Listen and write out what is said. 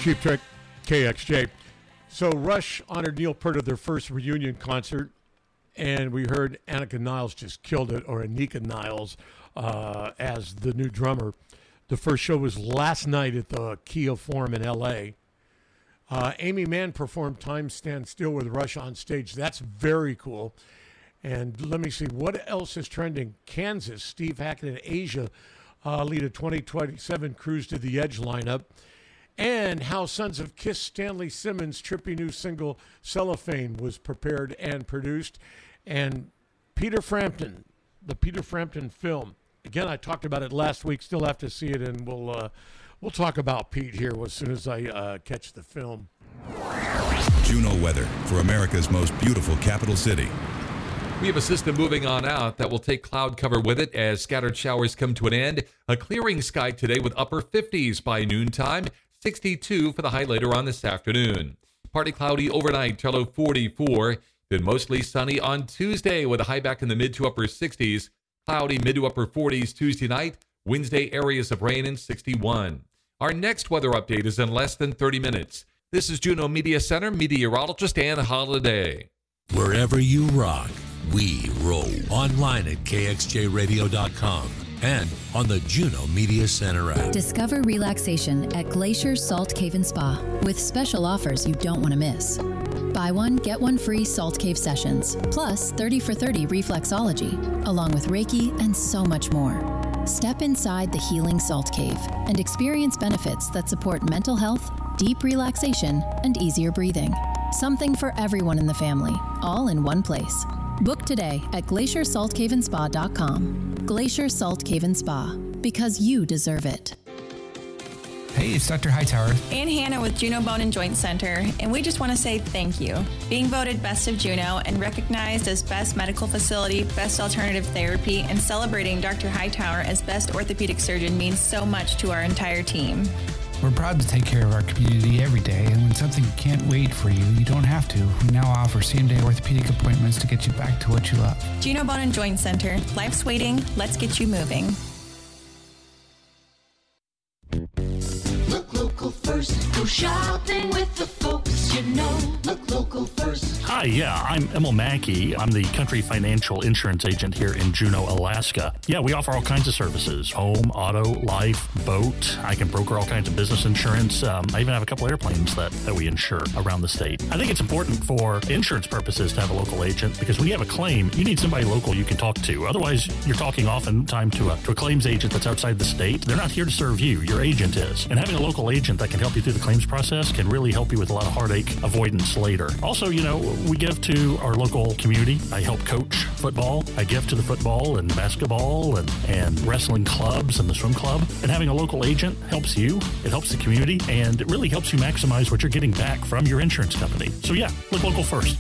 Cheap Trick, KXJ. So Rush honored Neil Peart at their first reunion concert, and we heard Anika Niles just killed it, or Anika Niles, as the new drummer. The first show was last night at the Kia Forum in L.A. Amy Mann performed Time Stand Still with Rush on stage. That's very cool. And let me see, what else is trending? Kansas, Steve Hackett and Asia lead a 2027 Cruise to the Edge lineup. And how Sons of Kiss Stanley Simmons' trippy new single Cellophane was prepared and produced. And Peter Frampton, the Peter Frampton film. Again, I talked about it last week. Still have to see it, and we'll talk about Pete here as soon as I catch the film. Juno weather for America's most beautiful capital city. We have a system moving on out that will take cloud cover with it as scattered showers come to an end. A clearing sky today with upper 50s by noontime, 62 for the high later on this afternoon. Partly cloudy overnight till low 44, then mostly sunny on Tuesday with a high back in the mid to upper 60s. Cloudy mid to upper 40s Tuesday night, Wednesday areas of rain and 61. Our next weather update is in less than 30 minutes. This is Juneau Media Center meteorologist Ann Holiday. Wherever you rock, we roll. Online at kxjradio.com and on the Juneau Media Center app. Discover relaxation at Glacier Salt Cave and Spa with special offers you don't want to miss. Buy one, get one free Salt Cave sessions, plus 30 for 30 reflexology, along with Reiki and so much more. Step inside the healing Salt Cave and experience benefits that support mental health, deep relaxation, and easier breathing. Something for everyone in the family, all in one place. Book today at glaciersaltcaveandspa.com. Glacier Salt Cave and Spa, because you deserve it. Hey, it's Dr. Hightower. And Hannah with Juneau Bone and Joint Center, and we just want to say thank you. Being voted Best of Juneau and recognized as Best Medical Facility, Best Alternative Therapy, and celebrating Dr. Hightower as Best Orthopedic Surgeon means so much to our entire team. We're proud to take care of our community every day, and when something can't wait for you, you don't have to. We now offer same-day orthopedic appointments to get you back to what you love. Juneau Bone and Joint Center. Life's waiting. Let's get you moving. Look local first. Go shopping with the folks you know. Look local first. Hi, I'm Emil Mackey. I'm the Country Financial Insurance Agent here in Juneau, Alaska. Yeah, we offer all kinds of services. Home, auto, life, boat. I can broker all kinds of business insurance. I even have a couple airplanes that we insure around the state. I think it's important for insurance purposes to have a local agent because when you have a claim, you need somebody local you can talk to. Otherwise, you're talking oftentimes to a claims agent that's outside the state. They're not here to serve you. Your agent is. And having a local agent that can help you through the claims process can really help you with a lot of heartache avoidance later. Also, we give to our local community. I help coach football. I give to the football and basketball and wrestling clubs and the swim club. And having a local agent helps you. It helps the community, and it really helps you maximize what you're getting back from your insurance company. So look local first.